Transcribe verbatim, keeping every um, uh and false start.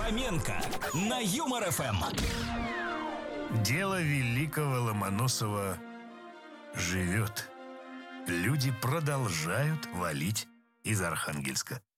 Хоменко на Юмор ФМ. Дело великого Ломоносова живет. Люди продолжают валить из Архангельска.